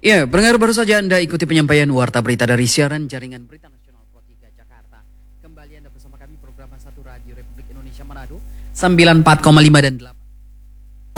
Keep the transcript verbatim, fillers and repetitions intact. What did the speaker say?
Ya, pendengar, baru saja Anda ikuti penyampaian warta berita dari siaran jaringan Berita Nasional Pro tiga Jakarta. Kembali Anda bersama kami program satu Radio Republik Indonesia Manado sembilan puluh empat koma lima dan delapan.